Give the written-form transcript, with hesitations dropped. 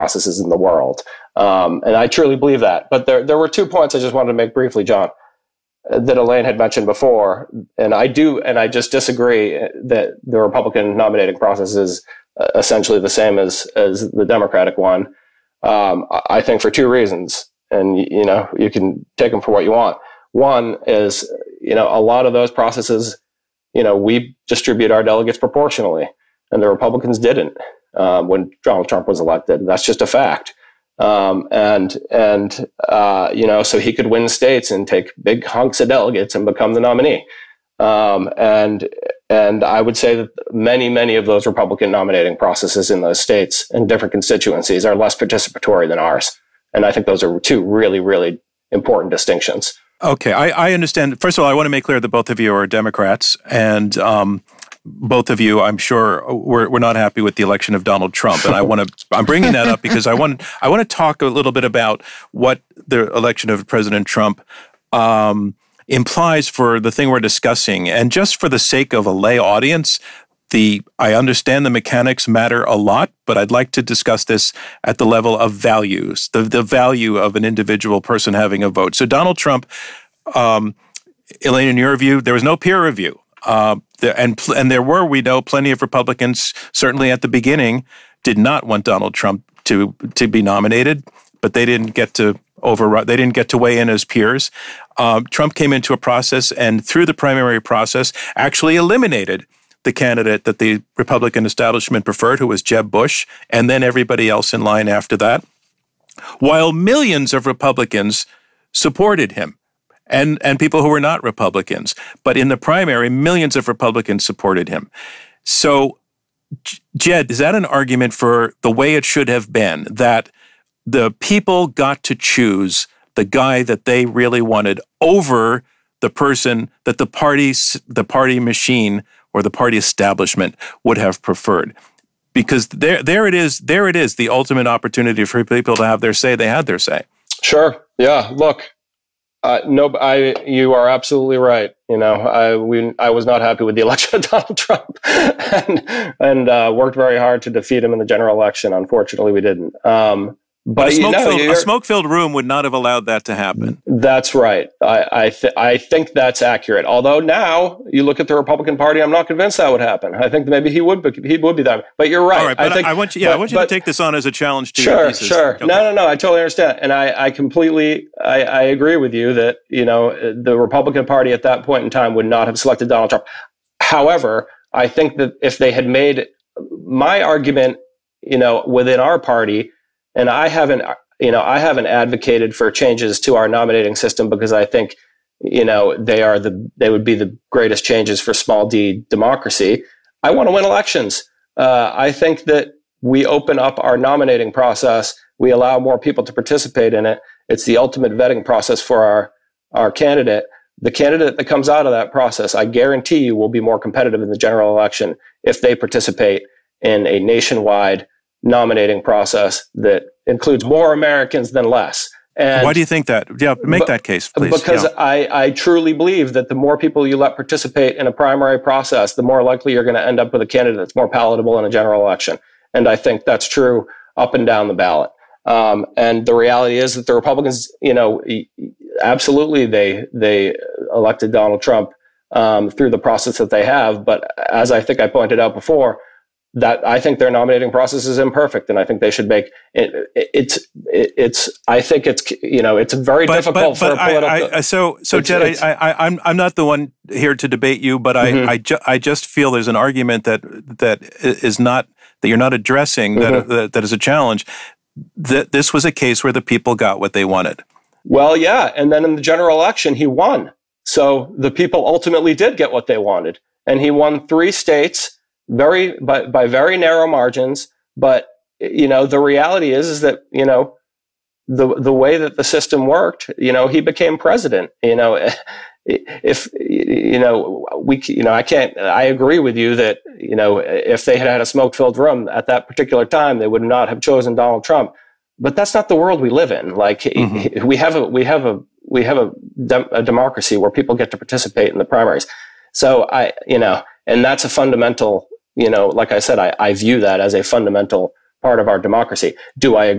processes in the world. And I truly believe that. But there were 2 points I just wanted to make briefly, John, that Elaine had mentioned before. And I just disagree that the Republican nominating process is essentially the same as the Democratic one. I think for 2 reasons. And, you can take them for what you want. One is, a lot of those processes, we distribute our delegates proportionally, and the Republicans didn't when Donald Trump was elected. That's just a fact. So he could win states and take big hunks of delegates and become the nominee. And I would say that many of those Republican nominating processes in those states and different constituencies are less participatory than ours. And I think those are 2 really, really important distinctions. Okay, I understand. First of all, I want to make clear that both of you are Democrats, and both of you, I'm sure, we're not happy with the election of Donald Trump. And I'm bringing that up because I want to talk a little bit about what the election of President Trump implies for the thing we're discussing. And just for the sake of a lay audience, I understand the mechanics matter a lot, but I'd like to discuss this at the level of values, the value of an individual person having a vote. So Donald Trump, Elaine, in your view, there was no peer review. And there were, we know, plenty of Republicans, certainly at the beginning, did not want Donald Trump to be nominated, but they didn't get to they didn't get to weigh in as peers. Trump came into a process and through the primary process actually eliminated the candidate that the Republican establishment preferred, who was Jeb Bush, and then everybody else in line after that, while millions of Republicans supported him, and people who were not Republicans. But in the primary, millions of Republicans supported him. So, Jed, is that an argument for the way it should have been, that the people got to choose the guy that they really wanted over the person that the party machine or the party establishment would have preferred? Because there it is, the ultimate opportunity for people to have their say. They had their say. Sure. Yeah. Look, you are absolutely right. I was not happy with the election of Donald Trump and worked very hard to defeat him in the general election. Unfortunately, we didn't. But a smoke-filled room would not have allowed that to happen. That's right. I think that's accurate. Although now you look at the Republican Party, I'm not convinced that would happen. I think maybe he would be that. But you're right. All right, but I want you to take this on as a challenge to your thesis. Sure. Okay. No. I totally understand, and I completely I agree with you that the Republican Party at that point in time would not have selected Donald Trump. However, I think that if they had made my argument, within our party. And I haven't advocated for changes to our nominating system because I think, they would be the greatest changes for small d democracy. I want to win elections. I think that we open up our nominating process. We allow more people to participate in it. It's the ultimate vetting process for our candidate. The candidate that comes out of that process, I guarantee you, will be more competitive in the general election if they participate in a nationwide nominating process that includes more Americans than less. And why do you think that? Yeah, make that case, please. Because I truly believe that the more people you let participate in a primary process, the more likely you're going to end up with a candidate that's more palatable in a general election. And I think that's true up and down the ballot. And the reality is that the Republicans, absolutely they elected Donald Trump through the process that they have. But as I think I pointed out before, that I think their nominating process is imperfect, and I think they should make it. I think it's very difficult for a political. So Jed, I'm not the one here to debate you, but I just feel there's an argument that is not that you're not addressing that is a challenge. That this was a case where the people got what they wanted. Well, yeah, and then in the general election, he won. So the people ultimately did get what they wanted, and he won 3 states. By very narrow margins, but the reality is that the way that the system worked, he became president. If I agree with you that if they had a smoke-filled room at that particular time, they would not have chosen Donald Trump. But that's not the world we live in. Like we have a democracy where people get to participate in the primaries. So and that's a fundamental. Like I said, I view that as a fundamental part of our democracy. Do I agree